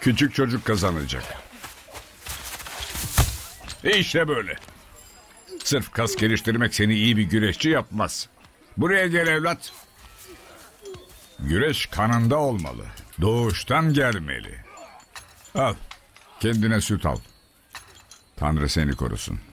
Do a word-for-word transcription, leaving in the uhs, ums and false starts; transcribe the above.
Küçük çocuk kazanacak. İşte böyle. Sırf kas geliştirmek seni iyi bir güreşçi yapmaz. Buraya gel evlat. Güreş kanında olmalı. Doğuştan gelmeli. Al. Kendine süt al. Tanrı seni korusun.